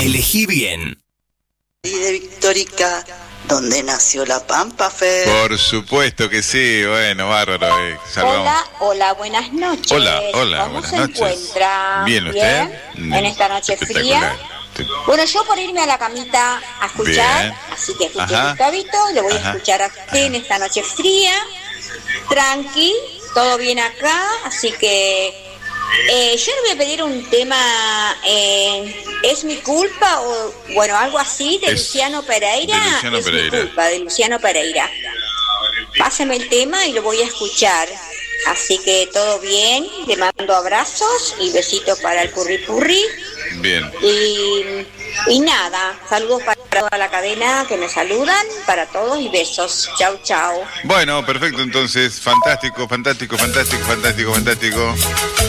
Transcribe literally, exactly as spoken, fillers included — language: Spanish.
Elegí bien. Y de Victorica, donde nació la Pampa, Fer. Por supuesto que sí, bueno, bárbaro. Eh. Hola, hola, buenas noches. Hola, hola, ¿Cómo buenas se noches. encuentra? ¿Bien usted? ¿Bien? En esta noche fría. Bueno, yo por irme a la camita a escuchar, Bien. así que escuché Ajá. Gustavito, le voy Ajá. a escuchar a usted en esta noche fría, tranqui, todo bien acá, así que eh, yo le voy a pedir un tema, eh, ¿es mi culpa? O bueno, algo así, de Es Luciano Pereira. de Luciano es Pereira. mi culpa, de Luciano Pereira. Páseme el tema y lo voy a escuchar. Así que todo bien, le mando abrazos y besitos para el curripurri. Bien. Y, y nada, saludos para toda la cadena que me saludan, para todos y besos. Chau, chau. Bueno, perfecto, entonces, fantástico, fantástico, fantástico, fantástico, fantástico.